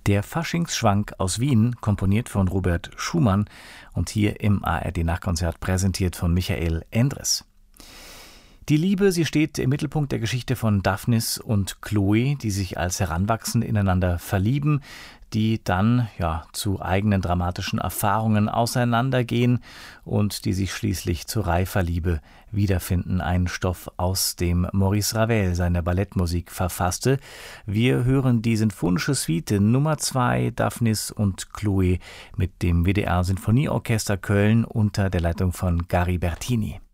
Der Faschingsschwank aus Wien, komponiert von Robert Schumann und hier im ARD-Nachkonzert präsentiert von Michael Endres. Die Liebe, sie steht im Mittelpunkt der Geschichte von Daphnis und Chloe, die sich als Heranwachsende ineinander verlieben, die dann zu eigenen dramatischen Erfahrungen auseinandergehen und die sich schließlich zur Reiferliebe wiederfinden. Ein Stoff, aus dem Maurice Ravel seine Ballettmusik verfasste. Wir hören die sinfonische Suite Nummer 2, Daphnis und Chloe, mit dem WDR Sinfonieorchester Köln unter der Leitung von Gary Bertini.